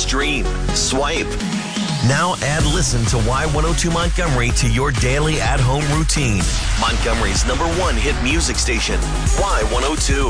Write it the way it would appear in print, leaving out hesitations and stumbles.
stream, swipe. Now add Listen to Y102 Montgomery to your daily at-home routine. Montgomery's #1 hit music station, Y102.